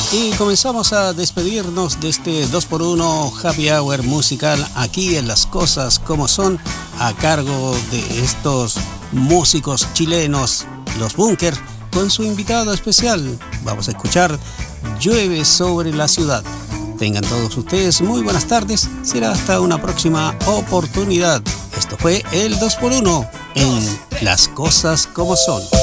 Y comenzamos a despedirnos de este 2x1 Happy Hour musical aquí en Las Cosas Como Son, a cargo de estos músicos chilenos, los Bunker, con su invitado especial. Vamos a escuchar Llueve sobre la ciudad. Tengan todos ustedes muy buenas tardes. Será hasta una próxima oportunidad. Esto fue el 2x1 en Las Cosas Como Son.